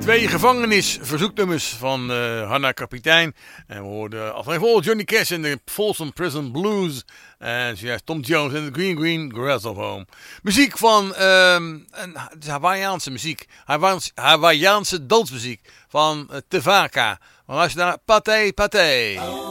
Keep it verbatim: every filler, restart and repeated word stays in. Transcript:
Twee gevangenisverzoeknummers van uh, Hanna Kapitein. En we hoorden aflevering Johnny Cash en de Folsom Prison Blues. En zojuist Tom Jones en de Green Green Grass of Home. Muziek van um, een, het is Hawaiiaanse muziek. Hawaiiaanse, Hawaiiaanse dansmuziek van uh, Te Waka. Maar als je naar Pathé Pathé.